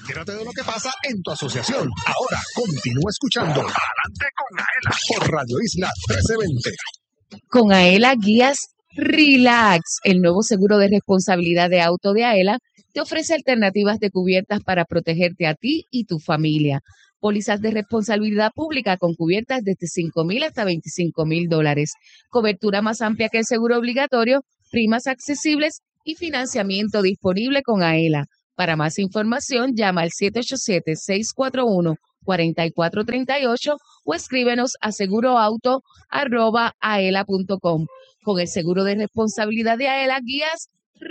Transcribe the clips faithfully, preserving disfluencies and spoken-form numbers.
Entérate de lo que pasa en tu asociación. Ahora continúa escuchando Adelante con Aela por Radio Isla trece veinte. Con Aela Guías Relax, el nuevo seguro de responsabilidad de auto de Aela te ofrece alternativas de cubiertas para protegerte a ti y tu familia. Pólizas de responsabilidad pública con cubiertas desde cinco mil hasta veinticinco mil dólares. Cobertura más amplia que el seguro obligatorio, primas accesibles y financiamiento disponible con Aela. Para más información, llama al siete ocho siete, seis cuatro uno, cuatro cuatro tres ocho o escríbenos a seguroauto arroba aela punto com. Con el seguro de responsabilidad de Aela Guías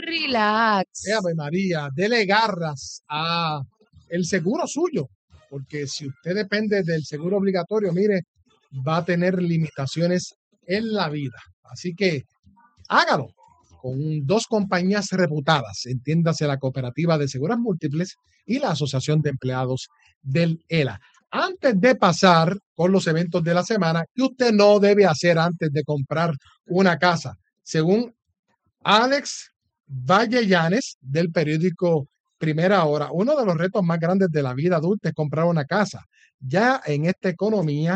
Relax. Eh, Ave María, dele garras a el seguro suyo, porque si usted depende del seguro obligatorio, mire, va a tener limitaciones en la vida. Así que hágalo con dos compañías reputadas, entiéndase la Cooperativa de Seguros Múltiples y la Asociación de Empleados del E L A. Antes de pasar con los eventos de la semana, ¿qué usted no debe hacer antes de comprar una casa? Según Alex Vallellanes, del periódico Primera Hora, uno de los retos más grandes de la vida adulta es comprar una casa. Ya en esta economía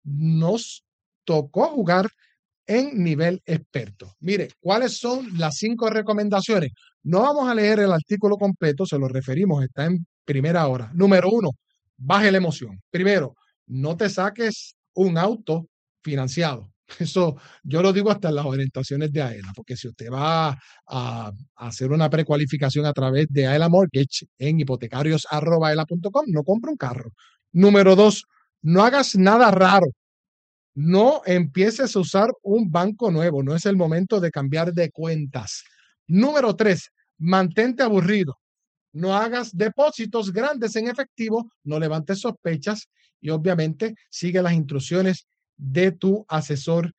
nos tocó jugar en nivel experto. Mire, ¿cuáles son las cinco recomendaciones? No vamos a leer el artículo completo, se lo referimos, está en Primera Hora. Número uno, baje la emoción. Primero, no te saques un auto financiado. Eso yo lo digo hasta en las orientaciones de Aela, porque si usted va a, a hacer una precualificación a través de Aela Mortgage en hipotecarios arroba aela punto com, no compre un carro. Número dos, no hagas nada raro. No empieces a usar un banco nuevo, no es el momento de cambiar de cuentas. Número tres, mantente aburrido. No hagas depósitos grandes en efectivo, no levantes sospechas y obviamente sigue las instrucciones de tu asesor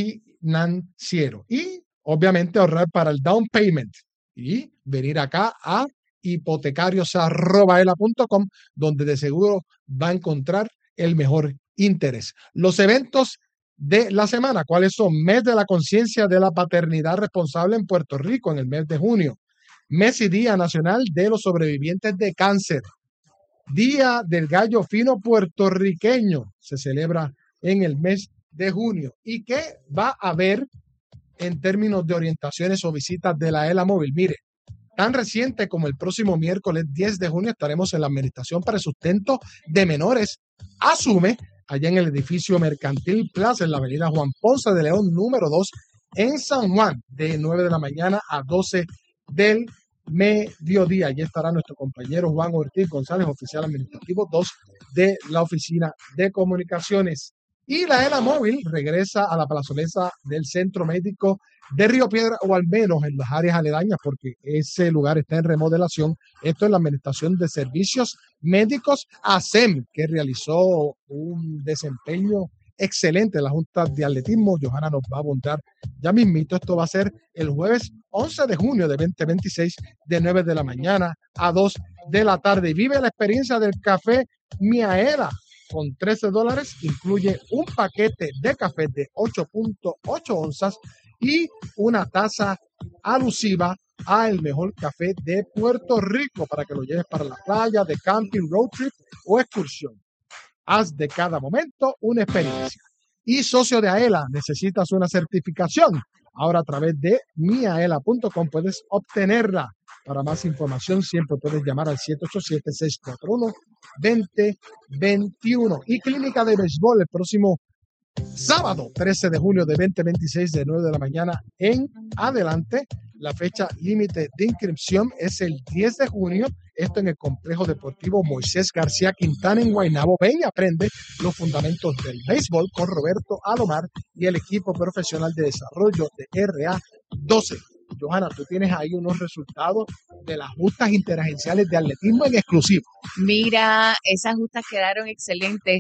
financiero. Y obviamente ahorrar para el down payment y venir acá a hipotecarios arroba aela punto com, donde de seguro va a encontrar el mejor interés. Los eventos de la semana, ¿cuáles son? Mes de la conciencia de la paternidad responsable en Puerto Rico en el mes de junio. Mes y Día Nacional de los Sobrevivientes de Cáncer. Día del Gallo Fino Puertorriqueño. Se celebra en el mes de junio. ¿Y qué va a haber en términos de orientaciones o visitas de la Aela Móvil? Mire, tan reciente como el próximo miércoles diez de junio estaremos en la Administración para el Sustento de Menores, ASUME, allá en el edificio Mercantil Plaza, en la avenida Juan Ponce de León, número dos, en San Juan, de nueve de la mañana a doce del mediodía. Allí estará nuestro compañero Juan Ortiz González, oficial administrativo dos de la Oficina de Comunicaciones. Y la Aela Móvil regresa a la plazoleta del Centro Médico de Río Piedra, o al menos en las áreas aledañas, porque ese lugar está en remodelación. Esto es la Administración de Servicios Médicos, ASEM, que realizó un desempeño excelente en la Junta de Atletismo. Johanna nos va a abundar ya mismito. Esto va a ser el jueves once de junio de veinte veintiséis, de nueve de la mañana a dos de la tarde. Y vive la experiencia del café Mi Aela. Con trece dólares incluye un paquete de café de ocho punto ocho onzas y una taza alusiva a el mejor café de Puerto Rico para que lo lleves para la playa, de camping, road trip o excursión. Haz de cada momento una experiencia. Y socio de Aela, necesitas una certificación. Ahora a través de mi aela punto com puedes obtenerla. Para más información siempre puedes llamar al siete ocho siete, seis cuatro uno, dos cero dos uno. Y Clínica de Béisbol el próximo sábado trece de julio de veinte veintiséis, de nueve de la mañana en adelante. La fecha límite de inscripción es el diez de junio. Esto en el Complejo Deportivo Moisés García Quintana en Guaynabo. Ven y aprende los fundamentos del béisbol con Roberto Alomar y el equipo profesional de desarrollo de R A doce. Johanna, tú tienes ahí unos resultados de las justas interagenciales de atletismo en exclusivo. Mira, esas justas quedaron excelentes.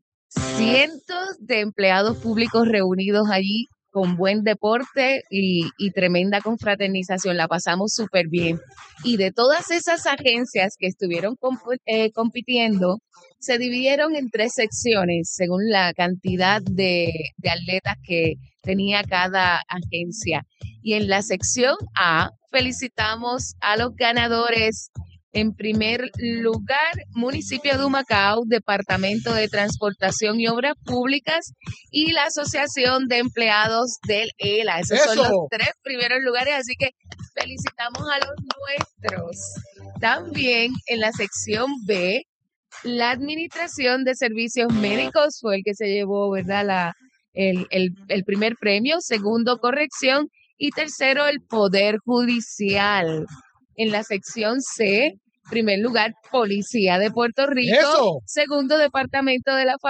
Cientos de empleados públicos reunidos allí con buen deporte y, y tremenda confraternización. La pasamos súper bien. Y de todas esas agencias que estuvieron comp- eh, compitiendo, se dividieron en tres secciones según la cantidad de, de atletas que tenía cada agencia. Y en la sección A felicitamos a los ganadores En primer lugar, municipio de Humacao, Departamento de Transportación y Obras Públicas y la Asociación de Empleados del E L A. Esos ¡Eso! son los tres primeros lugares, así que felicitamos a los nuestros. También en la sección B, la Administración de Servicios Médicos fue el que se llevó, ¿verdad? La, el, el, el primer premio, segundo, corrección y tercero, el Poder Judicial. En la sección C, primer lugar, Policía de Puerto Rico, ¡Eso! segundo, Departamento de la Familia.